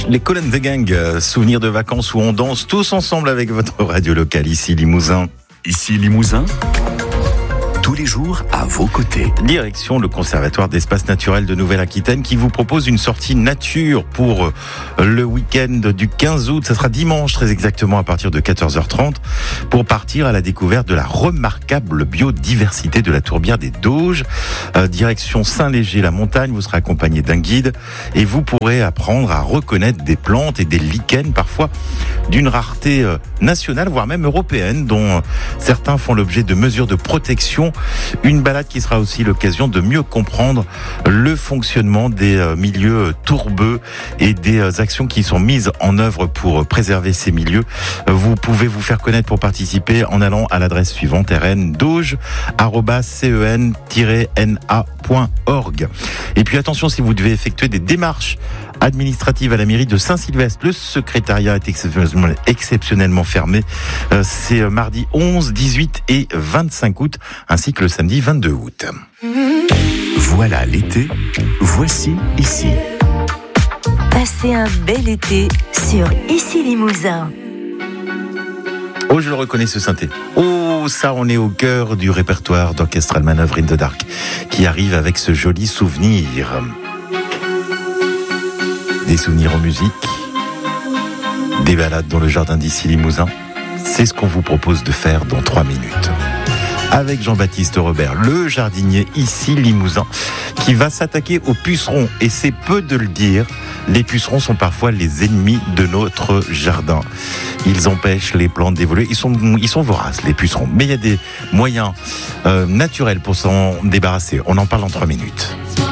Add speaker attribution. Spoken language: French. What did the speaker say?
Speaker 1: Les Kool and the Gang, souvenirs de vacances où on danse tous ensemble avec votre radio locale ici Limousin.
Speaker 2: Ici Limousin, tous les jours à vos côtés.
Speaker 1: Direction le Conservatoire d'Espaces Naturels de Nouvelle-Aquitaine qui vous propose une sortie nature pour le week-end du 15 août. Ça sera dimanche très exactement à partir de 14h30 pour partir à la découverte de la remarquable biodiversité de la tourbière des Dauges. Direction Saint-Léger-la-Montagne, vous serez accompagné d'un guide et vous pourrez apprendre à reconnaître des plantes et des lichens parfois d'une rareté nationale voire même européenne dont certains font l'objet de mesures de protection. Une balade qui sera aussi l'occasion de mieux comprendre le fonctionnement des milieux tourbeux et des actions qui sont mises en œuvre pour préserver ces milieux. Vous pouvez vous faire connaître pour participer en allant à l'adresse suivante rndauge@cen-na.org. Et puis attention, si vous devez effectuer des démarches administrative à la mairie de Saint-Sylvestre. Le secrétariat est exceptionnellement fermé. C'est mardi 11, 18 et 25 août, ainsi que le samedi 22 août.
Speaker 2: Voilà l'été, voici ici.
Speaker 3: Passez un bel été sur Ici Limousin.
Speaker 1: Oh, je le reconnais ce synthé. Oh, ça, on est au cœur du répertoire d'Orchestral Manœuvre in the Dark, qui arrive avec ce joli souvenir. Des souvenirs en musique, des balades dans le jardin d'Ici Limousin, c'est ce qu'on vous propose de faire dans 3 minutes. Avec Jean-Baptiste Robert, le jardinier Ici Limousin, qui va s'attaquer aux pucerons. Et c'est peu de le dire, les pucerons sont parfois les ennemis de notre jardin. Ils empêchent les plantes d'évoluer, ils sont voraces les pucerons. Mais il y a des moyens naturels pour s'en débarrasser. On en parle en 3 minutes.